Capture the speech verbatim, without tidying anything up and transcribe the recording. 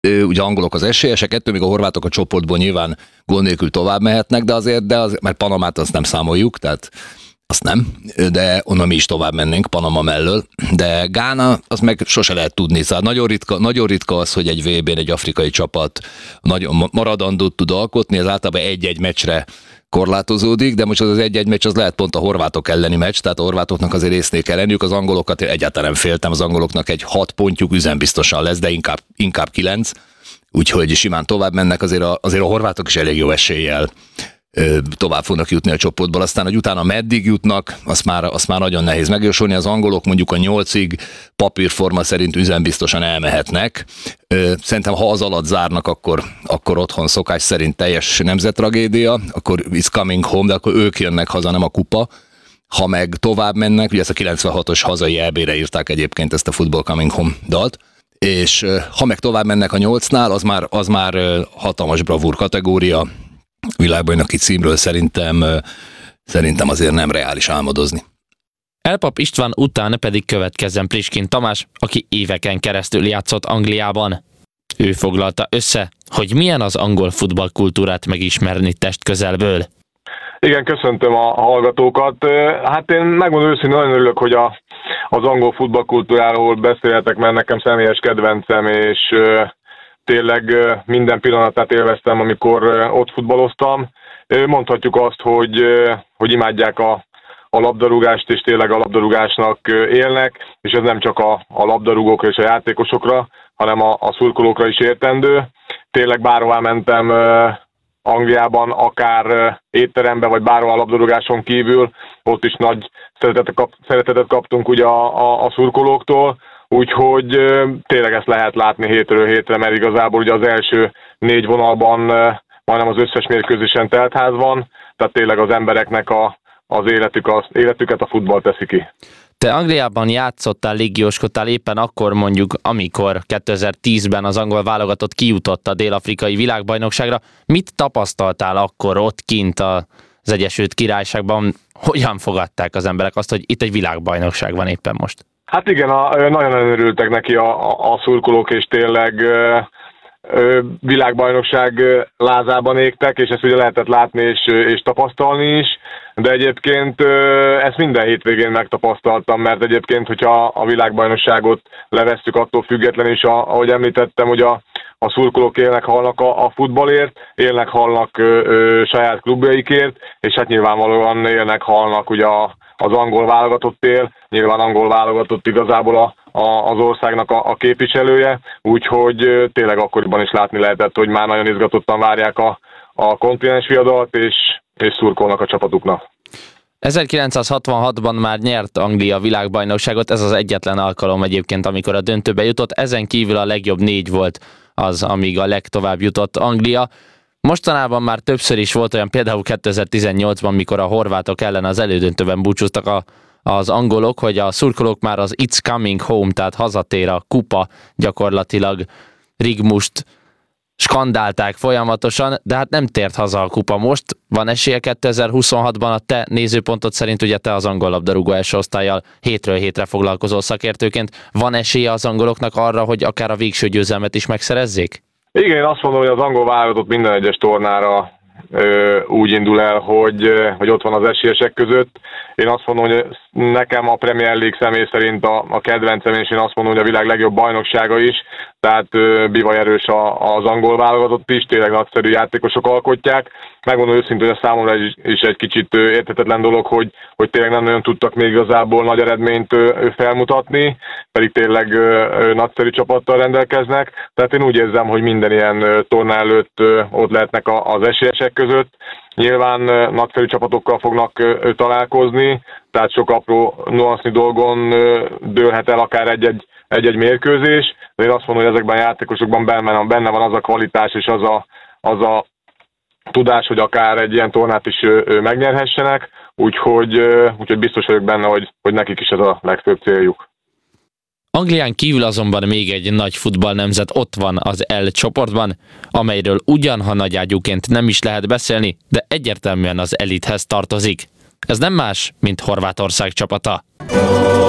ugye angolok az esélyesek, ettől még a horvátok a csoportból nyilván gól nélkül tovább mehetnek, de azért, de az, mert Panamát azt nem számoljuk, tehát azt nem, de onnan mi is tovább mennénk Panama mellől, de Gána, az meg sose lehet tudni, szóval nagyon ritka, nagyon ritka az, hogy egy vé bén egy afrikai csapat nagyon maradandót tud alkotni, ez általában egy-egy meccsre korlátozódik, de most az az egy-egy meccs az lehet pont a horvátok elleni meccs, tehát a horvátoknak azért észnél kell lenniük, az angolokat egyáltalán nem féltem, az angoloknak egy hat pontjuk üzembiztosan lesz, de inkább, inkább kilenc, úgyhogy simán tovább mennek, azért a, azért a horvátok is elég jó eséllyel tovább fognak jutni a csoportból, aztán, hogy utána meddig jutnak, azt már, azt már nagyon nehéz megjósolni, az angolok mondjuk a nyolcig papírforma szerint üzembiztosan elmehetnek. Szerintem, ha az alatt zárnak, akkor, akkor otthon szokás szerint teljes nemzettragédia, akkor it's coming home, de akkor ők jönnek haza, nem a kupa. Ha meg tovább mennek, ugye ezt a kilencvenhatos hazai é bére írták egyébként ezt a Football Coming Home dalt, és ha meg tovább mennek a nyolcnál, az már, az már hatalmas bravúr kategória, világbajnoki címről szerintem, szerintem azért nem reális álmodozni. Elpap István után pedig következzen Priskin Tamás, aki éveken keresztül játszott Angliában. Ő foglalta össze, hogy milyen az angol futballkultúrát megismerni testközelből. Igen, köszöntöm a hallgatókat. Hát én megmondom őszintén, nagyon örülök, hogy a, az angol futballkultúráról beszélhetek, mert nekem személyes kedvencem, és tényleg minden pillanatát élveztem, amikor ott futballoztam. Mondhatjuk azt, hogy, hogy imádják a, a labdarúgást, és tényleg a labdarúgásnak élnek, és ez nem csak a, a labdarúgókra és a játékosokra, hanem a, a szurkolókra is értendő. Tényleg bárhová mentem Angliában, akár étterembe, vagy bárhol a labdarúgáson kívül, ott is nagy szeretetet, kap, szeretetet kaptunk ugye a, a, a szurkolóktól, úgyhogy tényleg ezt lehet látni hétről hétre, mert igazából ugye az első négy vonalban majdnem az összes mérkőzésen teltház van, tehát tényleg az embereknek a, az, életük, az életüket a futball teszi ki. Te Angliában játszottál, légióskodtál éppen akkor mondjuk, amikor kétezer-tízben az angol válogatott kijutott a dél-afrikai világbajnokságra. Mit tapasztaltál akkor ott kint az Egyesült Királyságban? Hogyan fogadták az emberek azt, hogy itt egy világbajnokság van éppen most? Hát igen, nagyon örültek neki a, a, a szurkolók, és tényleg ö, ö, világbajnokság lázában égtek, és ezt ugye lehetett látni és, és tapasztalni is, de egyébként ö, ezt minden hétvégén megtapasztaltam, mert egyébként, hogyha a világbajnokságot levesszük attól függetlenül is, a, ahogy említettem, hogy a, a szurkolók élnek, halnak a, a futballért, élnek, halnak ö, ö, saját klubjaikért, és hát nyilvánvalóan élnek, halnak ugye a az angol válogatott él, nyilván angol válogatott igazából a, a, az országnak a, a képviselője, úgyhogy tényleg akkoriban is látni lehetett, hogy már nagyon izgatottan várják a, a kontinens viadalt, és, és szurkolnak a csapatuknak. ezerkilencszázhatvanhatban már nyert Anglia világbajnokságot, ez az egyetlen alkalom egyébként, amikor a döntőbe jutott, ezen kívül a legjobb négy volt az, amíg a legtovább jutott Anglia. Mostanában már többször is volt olyan, például kétezer-tizennyolcban, mikor a horvátok ellen az elődöntőben búcsúztak a, az angolok, hogy a szurkolók már az It's Coming Home, tehát hazatér a kupa gyakorlatilag rigmust skandálták folyamatosan, de hát nem tért haza a kupa most. Van esélye kétezer-huszonhatban a te nézőpontod szerint, ugye te az angol labdarúgó első osztállyal hétről hétre foglalkozó szakértőként, van esélye az angoloknak arra, hogy akár a végső győzelmet is megszerezzék? Igen, én azt mondom, hogy az angol válogatott minden egyes tornára ö, úgy indul el, hogy, hogy ott van az esélyesek között. Én azt mondom, hogy nekem a Premier League személy szerint a, a kedvencem, és én azt mondom, hogy a világ legjobb bajnoksága is, tehát ö, bivaj erős a, az angol válogatott is, tényleg nagyszerű játékosok alkotják. Megmondom őszintén, hogy a számomra is, is egy kicsit érthetetlen dolog, hogy, hogy tényleg nem nagyon tudtak még igazából nagy eredményt felmutatni, pedig tényleg nagyszerű csapattal rendelkeznek. Tehát én úgy érzem, hogy minden ilyen torna előtt ott lehetnek az esélyesek között. Nyilván nagyszerű csapatokkal fognak találkozni, tehát sok apró nuansznyi dolgon dőlhet el akár egy-egy, egy-egy mérkőzés, de én azt mondom, hogy ezekben a játékosokban benne, benne van az a kvalitás és az a, az a tudás, hogy akár egy ilyen tornát is megnyerhessenek, úgyhogy, úgyhogy biztos vagyok benne, hogy, hogy nekik is ez a legfőbb céljuk. Anglián kívül azonban még egy nagy futballnemzet ott van az L csoportban, amelyről ugyan, ha nagyágyúként nem is lehet beszélni, de egyértelműen az elithez tartozik. Ez nem más, mint Horvátország csapata.